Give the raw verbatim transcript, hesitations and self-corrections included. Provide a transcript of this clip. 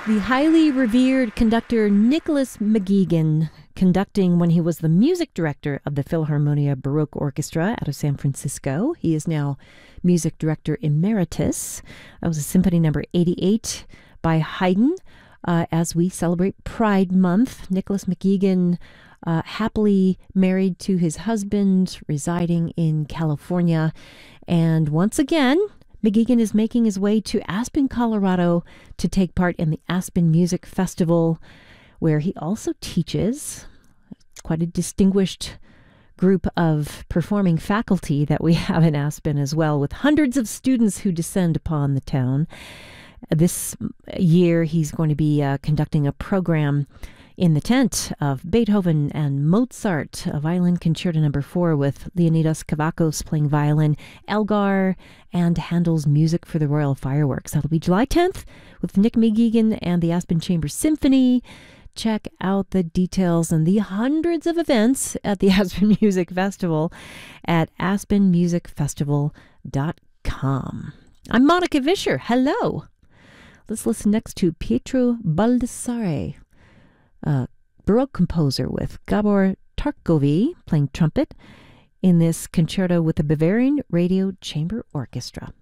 The highly revered conductor Nicholas McGuigan, conducting when he was the music director of the Philharmonia Baroque Orchestra out of San Francisco. He is now music director emeritus. That was a symphony number eighty-eight by Haydn. Uh, as we celebrate Pride Month, Nicholas McGuigan, uh, happily married to his husband, residing in California. And once again, McGuigan is making his way to Aspen, Colorado to take part in the Aspen Music Festival, where he also teaches. It's quite a distinguished group of performing faculty that we have in Aspen as well, with hundreds of students who descend upon the town. This year, he's going to be uh, conducting a program in the tent of Beethoven and Mozart, a violin concerto number four with Leonidas Kavakos playing violin, Elgar, and Handel's Music for the Royal Fireworks. That'll be July tenth with Nick McGuigan and the Aspen Chamber Symphony. Check out the details and the hundreds of events at the Aspen Music Festival at aspen music festival dot com. I'm Monica Vischer. Hello. Let's listen next to Pietro Baldassare, a Baroque composer, with Gabor Tarkovi playing trumpet in this concerto with the Bavarian Radio Chamber Orchestra.